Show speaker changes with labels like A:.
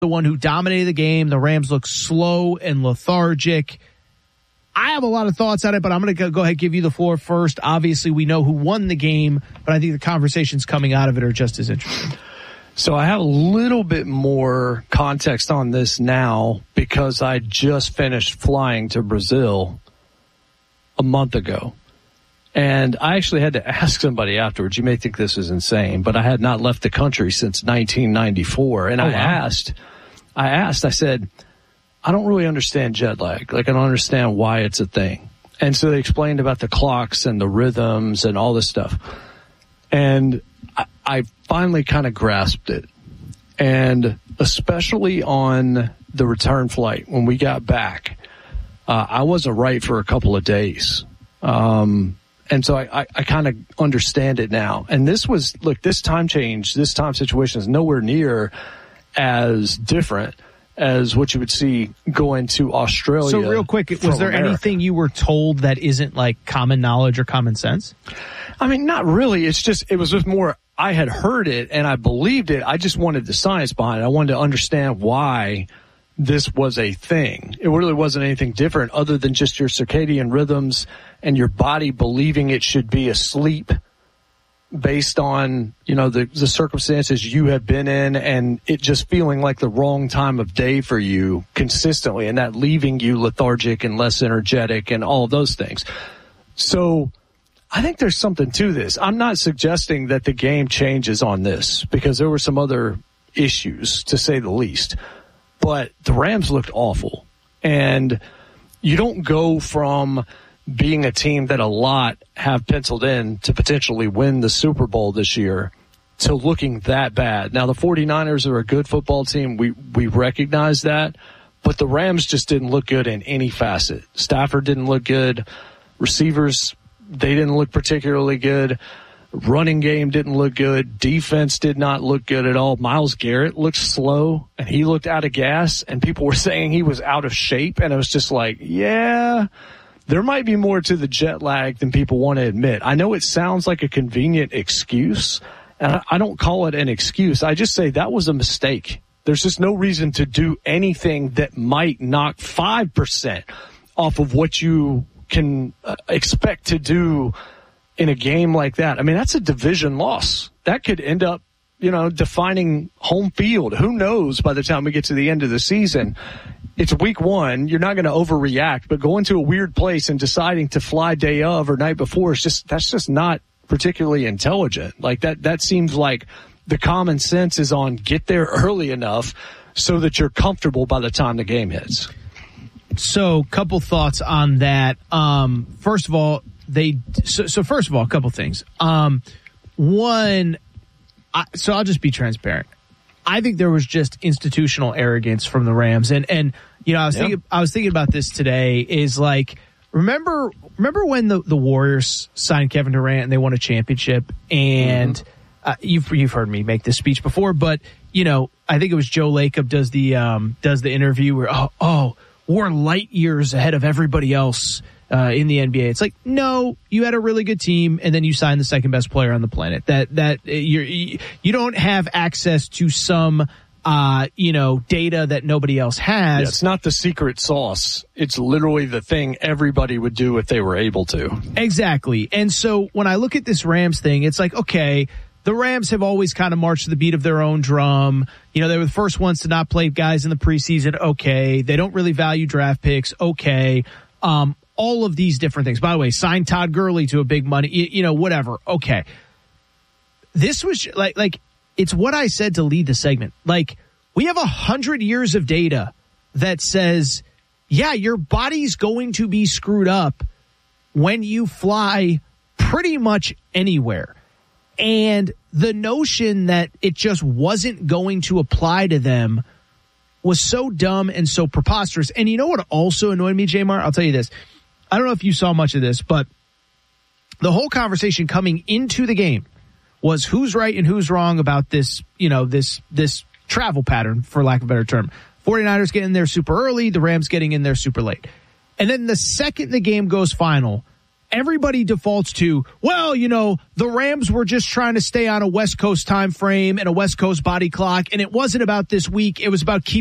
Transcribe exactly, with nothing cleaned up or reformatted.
A: the one who dominated the game. The Rams look slow and lethargic. I have a lot of thoughts on it, but I'm going to go ahead and give you the floor first. Obviously, we know who won the game, but I think the conversations coming out of it are just as interesting.
B: So I have a little bit more context on this now because I just finished flying to Brazil a month ago. And I actually had to ask somebody afterwards. You may think this is insane, but I had not left the country since nineteen ninety-four. And oh, I wow. asked, I asked, I said, I don't really understand jet lag. Like, I don't understand why it's a thing. And so they explained about the clocks and the rhythms and all this stuff. And I, I finally kind of grasped it. And especially on the return flight, when we got back, uh, I wasn't right for a couple of days. Um, and so I, I, I kind of understand it now. And this was, look, this time change, this time situation is nowhere near as different as what you would see going to Australia.
A: So real quick, was there
B: America.
A: anything you were told that isn't like common knowledge or common sense?
B: I mean, not really. It's just, it was just more, I had heard it and I believed it. I just wanted the science behind it. I wanted to understand why this was a thing. It really wasn't anything different other than just your circadian rhythms and your body believing it should be asleep based on, you know, the, the circumstances you have been in and it just feeling like the wrong time of day for you consistently and that leaving you lethargic and less energetic and all of those things. So I think there's something to this. I'm not suggesting that the game changes on this because there were some other issues, to say the least. But the Rams looked awful. And you don't go from being a team that a lot have penciled in to potentially win the Super Bowl this year to looking that bad. Now, the 49ers are a good football team. We, we recognize that. But the Rams just didn't look good in any facet. Stafford didn't look good. Receivers, they didn't look particularly good. Running game didn't look good. Defense did not look good at all. Myles Garrett looked slow, and he looked out of gas, and people were saying he was out of shape, and it was just like, yeah, there might be more to the jet lag than people want to admit. I know it sounds like a convenient excuse, and I don't call it an excuse. I just say that was a mistake. There's just no reason to do anything that might knock five percent off of what you can uh, expect to do in a game like that. I mean, that's a division loss. That could end up, you know, defining home field. Who knows by the time we get to the end of the season? It's week one. You're not going to overreact, but going to a weird place and deciding to fly day of or night before is just, that's just not particularly intelligent. Like that, that seems like the common sense is on get there early enough so that you're comfortable by the time the game hits.
A: So, couple thoughts on that. Um, first of all, they so, so first of all, a couple things. Um, one, I, so I'll just be transparent. I think there was just institutional arrogance from the Rams, and and you know I was yeah. thinking I was thinking about this today. Is like remember remember when the, the Warriors signed Kevin Durant and they won a championship, and mm-hmm. uh, you've you've heard me make this speech before, but you know I think it was Joe Lacob does the um, does the interview where oh oh we're light years ahead of everybody else. Uh, in the N B A, it's like, no, you had a really good team, and then you signed the second best player on the planet. That that you're, you don't have access to some, uh, you know, data that nobody else has.
B: Yeah, it's not the secret sauce. It's literally the thing everybody would do if they were able to.
A: Exactly. And so when I look at this Rams thing, it's like, okay, the Rams have always kind of marched to the beat of their own drum. You know, they were the first ones to not play guys in the preseason. Okay, they don't really value draft picks. Okay. Um, all of these different things. By the way, sign Todd Gurley to a big money, you, you know, whatever. Okay. This was like, like, it's what I said to lead the segment. Like, we have a hundred years of data that says, yeah, your body's going to be screwed up when you fly pretty much anywhere. And the notion that it just wasn't going to apply to them was so dumb and so preposterous. And you know what also annoyed me, J-Mar? I'll tell you this. I don't know if you saw much of this, but the whole conversation coming into the game was who's right and who's wrong about this, you know, this this travel pattern, for lack of a better term. 49ers getting there super early, the Rams getting in there super late. And then the second the game goes final, everybody defaults to, well, you know, the Rams were just trying to stay on a West Coast time frame and a West Coast body clock, and it wasn't about this week. It was about keeping